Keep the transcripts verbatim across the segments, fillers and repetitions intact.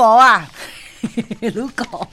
果啊，如果，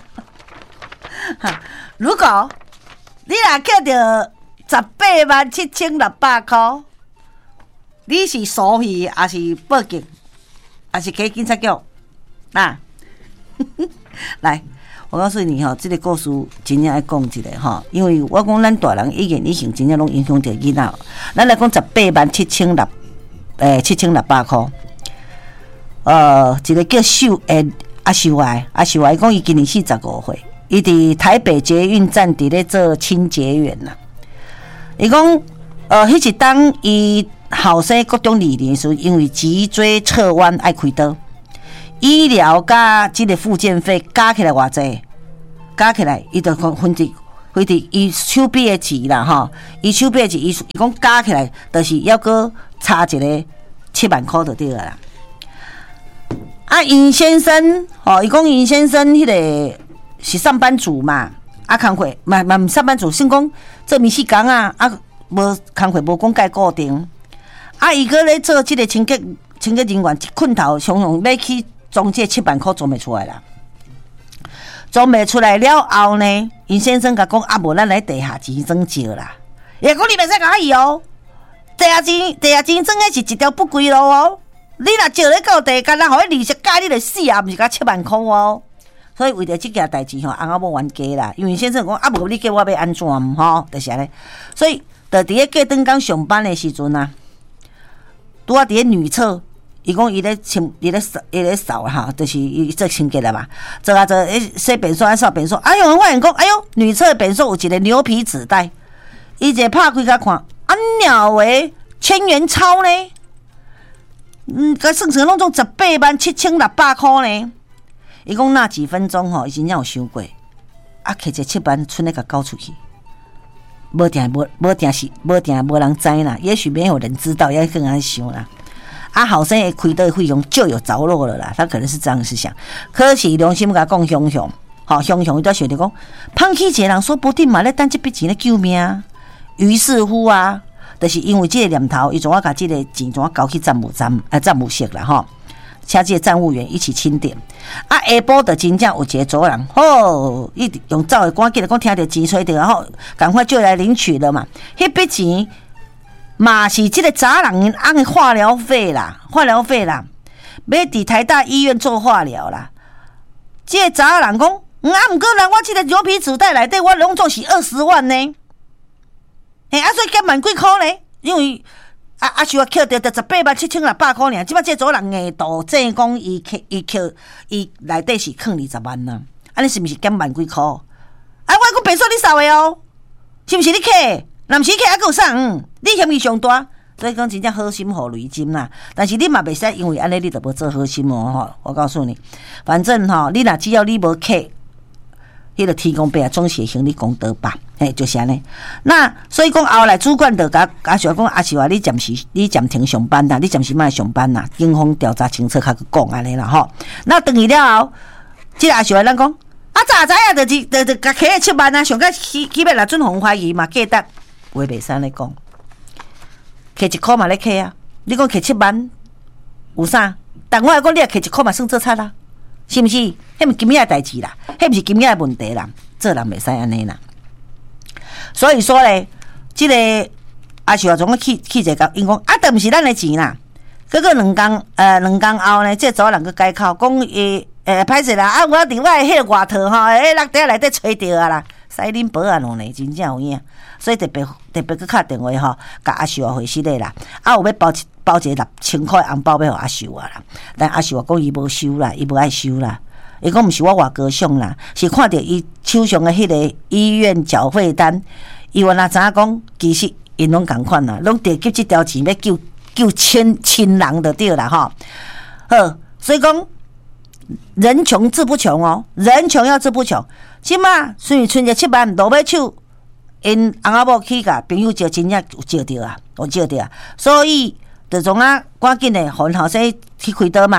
如果你若捡到十八万七千六百块，你是疏于还是报警，还是给警察局？啊，来。我告诉你哈，这个故事真正爱讲一个哈，因为我讲咱大人已经以前真正拢影响到囡仔。咱来讲十八万七千六，诶七千六百块。呃，一个叫秀诶阿秀爱阿秀爱讲，伊今年四十五岁，伊伫台北捷运站伫咧做清洁员呐。伊讲，呃，迄一当伊后生各种理念时，因为脊椎侧弯爱开刀。医疗加即个复健费加起来偌济？加起来，伊就分分伫分伫伊手臂的钱啦吼，伊手臂的钱，伊伊讲加起来，就是要搁差一个七万块就对了啦。啊，尹先生，吼、哦，伊讲尹先生迄个是上班族嘛，啊，工课嘛嘛毋上班族，先讲做面试工啊，啊，无工课无讲介固定，啊，伊搁咧做即个清洁清洁人员，一困头常常要去。总这七万块总没出来啦，总没出来了后呢，尹先生甲讲啊，无咱来地下钱庄借啦。伊讲你袂使甲我伊哦，地下钱地下钱庄诶是一条不归路哦。你若借咧到地，干那互伊利息加你就死啊，毋是甲七万块哦。所以为着即件代志吼，翁仔某冤家啦。因为先生讲啊，无你叫我要安怎吼，就是安尼。所以，就伫咧过顿工上班诶时阵啊，拄啊伫咧女厕。伊讲伊咧清，伊咧扫，伊咧扫哈，就是伊做清洁了嘛。做啊做，诶，洗便所啊扫便所。哎呦，我发现讲，哎呦，女厕便所有一个牛皮纸袋，伊一拍开甲看，啊鸟为千元钞呢？嗯，甲算成拢总十八万七千六百块呢。伊讲那几分钟吼，伊真正有想过，啊，摕一七万剩咧甲交出去，无定无无定是无定无人知啦，也许没有人知道，也更安想啦。啊，后生的开刀费用就有着落了啦，他可能是这样思想。可是良心甲讲，雄雄，吼雄雄伊都想着讲，胖起一个人说不定嘛咧等这笔钱咧救命啊。于是乎啊，就是因为这个念头，伊总要把这个钱总要交去站务站啊站务室啦吼，请这个站务员一起清点。啊，下晡就真正有一个族人，吼，一用走的赶紧来讲，听到钱吹着，然后赶快就来领取了嘛。迄笔钱。嘛是这个查人因翁的化疗费啦，化疗费啦，要伫台大医院做化疗啦。这个查人讲，嗯啊，毋过人我这个牛皮纸袋内底，我拢总是二十万呢。嘿，啊，所以减万几箍呢？因为啊啊，是我扣着得十八万七千六百箍尔。即摆这组人硬度正讲伊扣伊扣伊内底是坑二十万呐。安尼是毋是减万几箍？啊，我讲别说你扫的哦，是毋是你扣？若毋是去还佫有啥？嗯，你嫌伊上大，所以讲真正好心互雷金啦。但是你嘛袂使因为安尼你就无做好心哦吼。我告诉你，反正吼，你若只要你无客，迄个天公伯啊，总是行你功德吧。嘿，就是安尼。那所以讲后来主管就甲阿秀讲，阿秀啊，你暂时你暂停上班啦，你暂时莫上班啦，警方调查清楚，较去讲安尼啦吼。那等去了后，即个阿秀啊，咱讲啊，早知影就是就就甲客七万啊，上个起起码来准红怀疑嘛，价值。话袂使咧讲，摕一箍嘛咧摕啊！你讲摕七万有啥？但我来讲，你也摕一箍嘛算做差啦，是毋是？迄毋是今日的代志啦，迄毋是今日的问题啦，做人袂使安尼啦。所以说咧，即、這个阿秀啊，总个去去一个因讲啊，都毋是咱的钱啦。结果两工呃两工后呢，即组人个改口讲伊诶歹势啦，啊我伫我的迄个外套吼，诶落地内底吹着啊啦。使恁保安哦呢，真正有影，所以特别特别去敲电话吼，甲阿秀啊回息咧啦，啊有要包一包一个六千块红包要互阿秀啊啦，但阿秀啊讲伊无收啦，伊无爱收啦，伊讲毋是我外高尚啦，是看到伊手上的迄个医院缴费单，伊原来知影讲，其实因拢共款啦，拢得急即条钱要救救亲亲人就对啦吼，好，所以讲。人穷志不穷哦，人穷要志不穷。即马虽然存着七万落尾手，因翁仔某去甲朋友借，真正有借着啊，有借着啊。所以就从啊赶紧的，互后生去开刀嘛。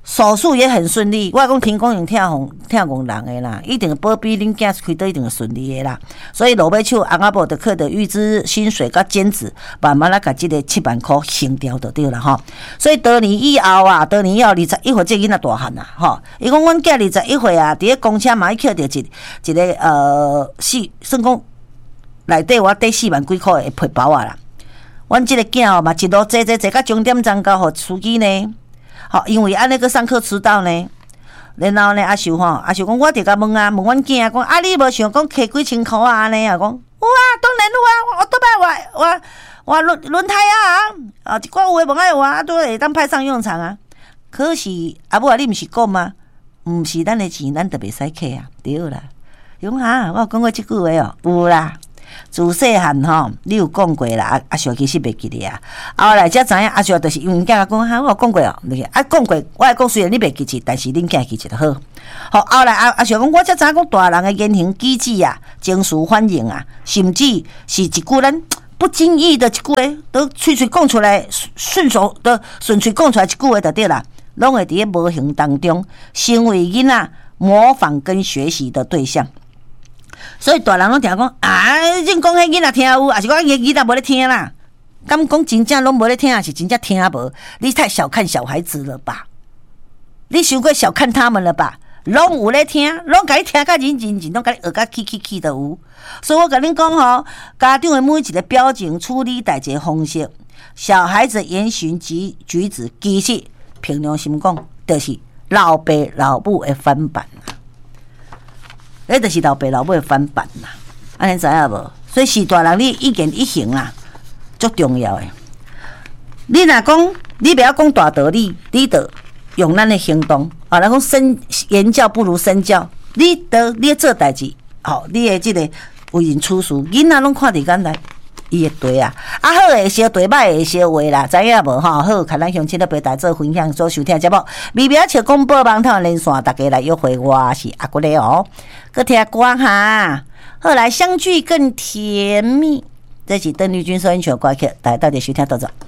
手术也很顺利。我讲天公用疼红疼憨人的啦，一定保庇恁囝开刀一定会顺利的啦。所以落尾手翁仔某就靠着预支薪水甲兼职，慢慢来甲即个七万块还掉就对了吼。所以多年以后啊，多年以后二十一岁这囡仔大汉啊，吼，伊讲阮囝二十一岁啊，伫咧公车嘛，伊捡着一一个呃四，算讲内底我得四万几块的皮包啊啦。阮即个囝哦嘛，一路坐坐坐到终点站到，互司机呢。好，因为安尼个上课迟到呢，然后呢，阿秀吼，阿秀讲，我直甲问啊，问阮囝讲，啊，你无想讲摕几千箍啊？安尼啊，讲有啊，当然有啊，我倒摆我我我轮轮胎啊，啊，一寡有诶无爱有啊，都会当派上用场啊。可是阿母啊，你毋是讲吗？毋是咱诶钱，咱就袂使摕啊，对啦。伊讲哈，我有讲过即句话哦，有啦。自细汉吼，你有讲过啦，阿阿秀其实袂记得啊。后来才知影，阿秀就是因为囝讲哈，我有讲过哦，啊讲过，我会讲虽然你袂记起，但是恁囝记起就好。好，后来阿阿秀讲，我才知影讲大人的言行举止啊，情绪反应啊，甚至是一句咱不经意的一句话，都喙喙讲出来，顺手的顺嘴讲出来一句话就对啦，拢会伫咧无形当中成为囡仔模仿跟学习的对象。所以大人拢听讲啊，恁讲迄囡仔听有，还是讲迄囡仔无咧听啦？敢讲真正拢无咧听，还是真正听无？你太小看小孩子了吧？你伤过小看他们了吧？拢有咧听，拢甲你听甲认认真，拢甲你学甲起起起都有。所以我甲恁讲吼，家长的每一个表情、处理代志方式，小孩子言行举举止，其实凭良心讲，就是老爸老母的翻版啦。迄就是老爸老母的翻版啦，安尼知影无？所以是大人你一言一行啊，足重要诶。你若讲你不要讲大道理，你得用咱的行动啊！咱讲身言教不如身教，你得你做代志，吼、哦，你的即个为人处事，囡仔拢看伫眼内，伊会对啊。啊好会烧对，歹会烧话啦，知影无吼？好，看咱乡亲咧陪大家做分享，做收听节目。微微笑广播网头连线，大家来约会，我是阿骨咧哦。搁听歌哈，后来相聚更甜蜜。这是邓丽君所演唱的歌曲，大家到底收听到这？